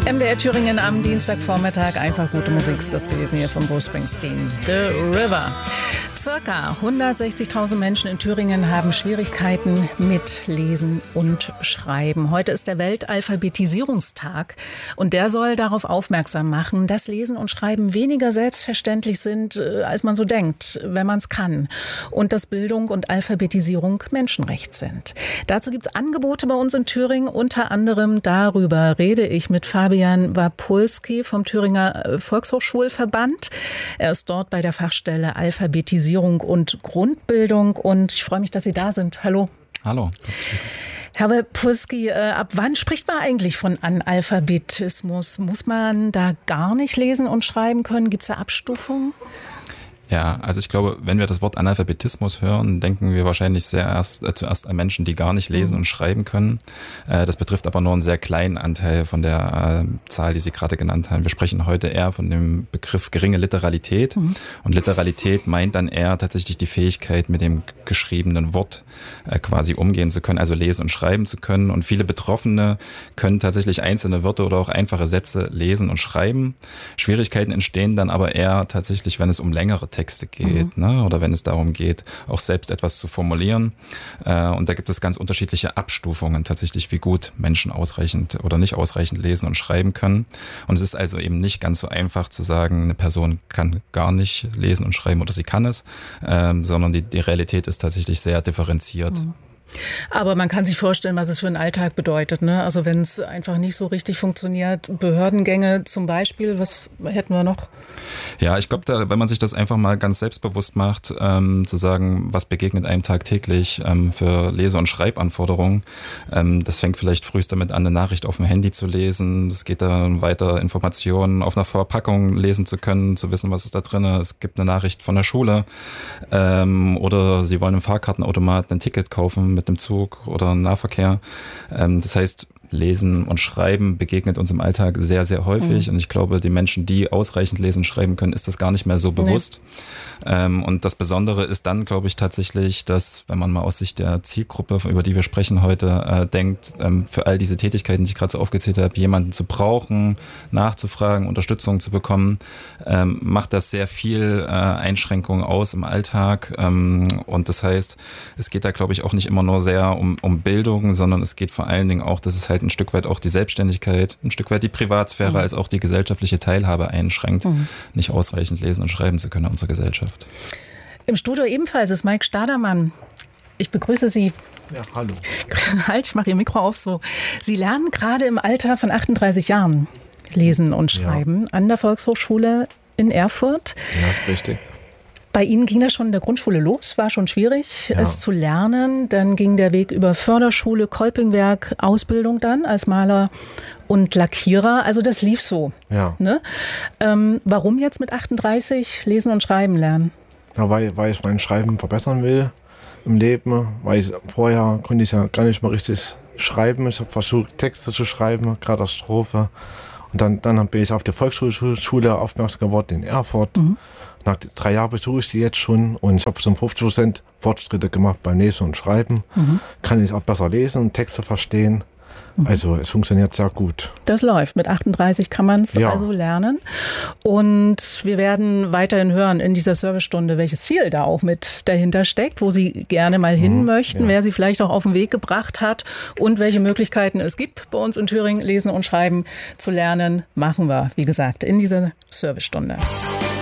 MDR Thüringen am Dienstagvormittag. Einfach gute Musik, das gewesen hier von Bruce Springsteen. The River. Circa 160.000 Menschen in Thüringen haben Schwierigkeiten mit Lesen und Schreiben. Heute ist der Weltalphabetisierungstag und der soll darauf aufmerksam machen, dass Lesen und Schreiben weniger selbstverständlich sind, als man so denkt, wenn man es kann. Und dass Bildung und Alphabetisierung Menschenrecht sind. Dazu gibt es Angebote bei uns in Thüringen. Unter anderem darüber rede ich mit Fabian Wapulski vom Thüringer Volkshochschulverband. Er ist dort bei der Fachstelle Alphabetisierung und Grundbildung und ich freue mich, dass Sie da sind. Hallo. Hallo. Herr Wapulski, ab wann spricht man eigentlich von Analphabetismus? Muss man da gar nicht lesen und schreiben können? Gibt es da Abstufungen? Ja, also ich glaube, wenn wir das Wort Analphabetismus hören, denken wir wahrscheinlich zuerst an Menschen, die gar nicht lesen und schreiben können. Das betrifft aber nur einen sehr kleinen Anteil von der Zahl, die Sie gerade genannt haben. Wir sprechen heute eher von dem Begriff geringe Literalität. Und Literalität meint dann eher tatsächlich die Fähigkeit, mit dem geschriebenen Wort quasi umgehen zu können, also lesen und schreiben zu können. Und viele Betroffene können tatsächlich einzelne Wörter oder auch einfache Sätze lesen und schreiben. Schwierigkeiten entstehen dann aber eher tatsächlich, wenn es um längere Texte geht, ne? Oder wenn es darum geht, auch selbst etwas zu formulieren. Und da gibt es ganz unterschiedliche Abstufungen tatsächlich, wie gut Menschen ausreichend oder nicht ausreichend lesen und schreiben können. Und es ist also eben nicht ganz so einfach zu sagen, eine Person kann gar nicht lesen und schreiben oder sie kann es, sondern die Realität ist tatsächlich sehr differenziert. Aber man kann sich vorstellen, was es für einen Alltag bedeutet, ne? Also wenn es einfach nicht so richtig funktioniert, Behördengänge zum Beispiel, was hätten wir noch? Ja, ich glaube, wenn man sich das einfach mal ganz selbstbewusst macht, zu sagen, was begegnet einem tagtäglich für Lese- und Schreibanforderungen, das fängt vielleicht frühest damit an, eine Nachricht auf dem Handy zu lesen. Es geht dann weiter, Informationen auf einer Verpackung lesen zu können, zu wissen, was ist da drin. Es gibt eine Nachricht von der Schule oder Sie wollen im Fahrkartenautomaten ein Ticket kaufen mit dem Zug oder einem Nahverkehr. Das heißt, Lesen und Schreiben begegnet uns im Alltag sehr, sehr häufig. Und ich glaube, die Menschen, die ausreichend lesen und schreiben können, ist das gar nicht mehr so bewusst. Und das Besondere ist dann, glaube ich, tatsächlich, dass, wenn man mal aus Sicht der Zielgruppe, über die wir sprechen heute, denkt, für all diese Tätigkeiten, die ich gerade so aufgezählt habe, jemanden zu brauchen, nachzufragen, Unterstützung zu bekommen, macht das sehr viel Einschränkungen aus im Alltag. Und das heißt, es geht da, glaube ich, auch nicht immer nur sehr um Bildung, sondern es geht vor allen Dingen auch, dass es halt ein Stück weit auch die Selbstständigkeit, ein Stück weit die Privatsphäre als auch die gesellschaftliche Teilhabe einschränkt, nicht ausreichend lesen und schreiben zu können in unserer Gesellschaft. Im Studio ebenfalls ist Mike Stadermann. Ich begrüße Sie. Ja, hallo. Halt, ich mache Ihr Mikro auf so. Sie lernen gerade im Alter von 38 Jahren lesen und schreiben an der Volkshochschule in Erfurt. Ja, ist richtig. Bei Ihnen ging das schon in der Grundschule los, war schon schwierig, es zu lernen. Dann ging der Weg über Förderschule, Kolpingwerk, Ausbildung dann als Maler und Lackierer. Also das lief so. Ja. Ne? Warum jetzt mit 38 lesen und schreiben lernen? Ja, weil ich mein Schreiben verbessern will im Leben. Weil vorher konnte ich ja gar nicht mal richtig schreiben. Ich habe versucht, Texte zu schreiben, gerade als Strophe. Und dann bin ich auf die Volksschule aufmerksam geworden in Erfurt. Nach 3 Jahren besuche ich sie jetzt schon und ich habe zum 50% Fortschritte gemacht beim Lesen und Schreiben. Kann ich auch besser lesen und Texte verstehen. Also es funktioniert sehr gut. Das läuft. Mit 38 kann man es also lernen. Und wir werden weiterhin hören in dieser Servicestunde, welches Ziel da auch mit dahinter steckt, wo Sie gerne mal hin möchten, wer Sie vielleicht auch auf den Weg gebracht hat und welche Möglichkeiten es gibt, bei uns in Thüringen Lesen und Schreiben zu lernen, machen wir, wie gesagt, in dieser Servicestunde.